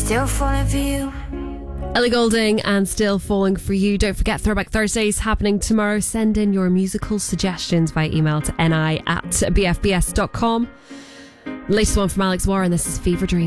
still falling for you. Ellie Goulding and Still Falling For You. Don't forget Throwback Thursdays happening tomorrow. Send in your musical suggestions by email to ni@bfbs.com. Latest one from Alex Warren. This is Fever Dream.